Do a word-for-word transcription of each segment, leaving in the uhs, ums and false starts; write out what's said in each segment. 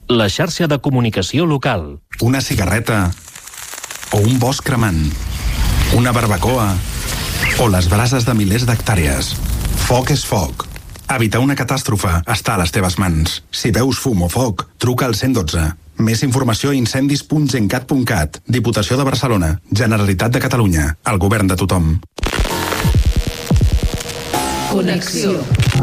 la xarxa de comunicació local. Una cigarreta o un bosc cremant, una barbacoa o les brases de milers d'hectàrees. Foc és foc. Evitar una catàstrofe està a les teves mans. Si veus fum o foc, truca al cent i dotze. Més informació a incendis punt gencat punt cat. Diputació de Barcelona. Generalitat de Catalunya. El govern de tothom. Connexió.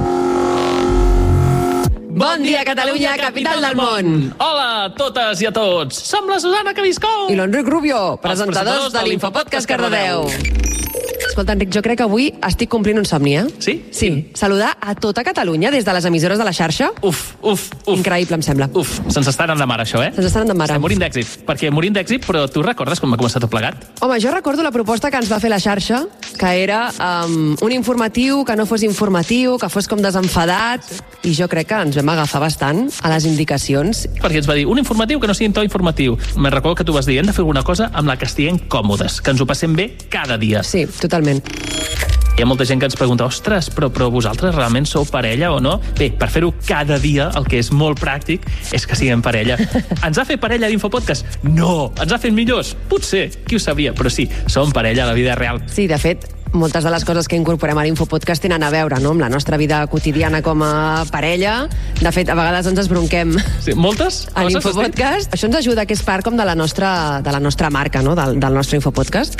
Bon dia, Catalunya, capital del món. Hola a totes i a tots. Som la Susana Cabiscó. I l'Enric Rubio, presentadors de l'Infopodcast Cardedeu. Escolta, Enric, jo crec que avui estic complint un somni, eh? Sí? Sí. Saludar a tota Catalunya des de les emissores de la xarxa. Uf, uf, uf. Increïble, em sembla. Uf, se'ns està anant de mar, això, eh? Se'ns està anant de mar. Estem morint d'èxit. Perquè morint d'èxit, però tu recordes com va començar tot plegat? Home, jo recordo la proposta que ens va fer la xarxa, que era um, un informatiu que no fos informatiu, que fos com desenfadat, i jo crec que ens vam agafar bastant a les indicacions. Perquè ens va dir, un informatiu que no sigui en to informatiu. Me'n recordo que tu vas dir, hem de fer alguna cosa amb la que estiguem còmodes, que ens ho passem bé cada dia. Sí, totalment. Hi ha molta gent que ens pregunta, ostres, però, però vosaltres realment sou parella o no? Bé, per fer-ho cada dia, el que és molt pràctic és que siguem parella. Ens ha fet parella d'Infopodcast? No! Ens ha fet millors? Potser, qui ho sabia? Però sí, som parella a la vida real. Sí, de fet, moltes de les coses que incorporem a l'Infopodcast tenen a veure, no?, amb la nostra vida quotidiana com a parella. De fet, a vegades ens esbronquem sí, moltes a l'Infopodcast. Això ens ajuda, que és part com de la nostra, de la nostra marca, no?, del, del nostre Infopodcast.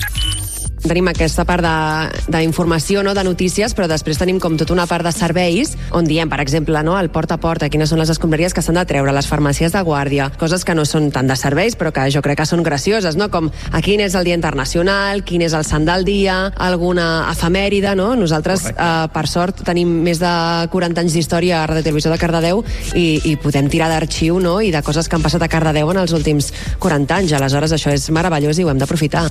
Tenim aquesta part d'informació, no?, de notícies, però després tenim com tota una part de serveis on diem, per exemple, no?, el porta a porta, quines són les escombraries que s'han de treure, les farmàcies de guàrdia, coses que no són tant de serveis, però que jo crec que són gracioses, no?, com a quin és el dia internacional, quin és el sant del dia, alguna efemèride, no? Nosaltres, eh, per sort, tenim més de quaranta anys d'història a Ràdio Televisió de Cardedeu i, i podem tirar d'arxiu, no?, i de coses que han passat a Cardedeu en els últims quaranta anys. Aleshores, això és meravellós i ho hem d'aprofitar.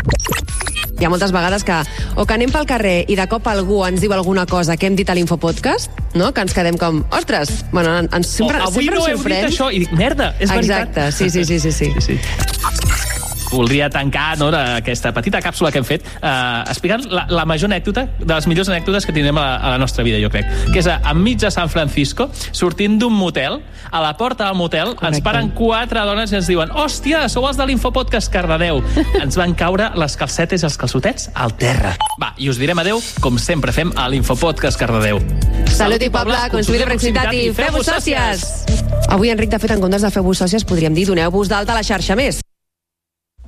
Hi ha moltes vegades que o que anem pel carrer i de cop algú ens diu alguna cosa que hem dit a l'Infopodcast, no?, que ens quedem com, ostres, bueno, ens sempre, oh, avui sempre no heu dit això, i dic, merda, és veritat. Exacte, sí, sí, sí, sí, sí. sí, sí. Voldria tancar, no, aquesta petita càpsula que hem fet eh, explicant la, la major anècdota, de les millors anècdotes que tenim a la, a la nostra vida, jo crec, que és a, enmig de San Francisco, sortint d'un motel, a la porta del motel, correcte, ens paren quatre dones i ens diuen, hòstia, sou els de l'Infopodcast Cardedeu. Ens van caure les calcetes i els calçotets al terra. Va, i us direm adeu, com sempre fem a l'Infopodcast Cardedeu. Salut i poble, construït de proximitat i feu-vos sòcies! Avui, Enric, de fet, en comptes de feu-vos sòcies, podríem dir doneu-vos d'alta a la xarxa més.